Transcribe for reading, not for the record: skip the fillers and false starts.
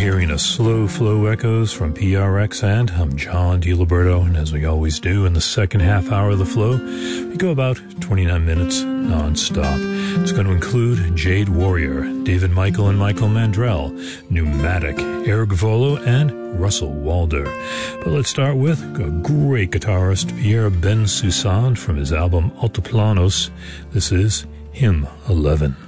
hearing a Slow Flow Echoes from PRX, and I'm John DiLiberto, and as we always do in the second half hour of the flow, we go about 29 minutes non-stop. It's going to include Jade Warrior, David Michael and Michael Mandrell, Pneumatic, Eric Volo, and Russell Walder. But let's start with a great guitarist, Pierre Bensusan, from his album Altiplanos. This is Hymn 11.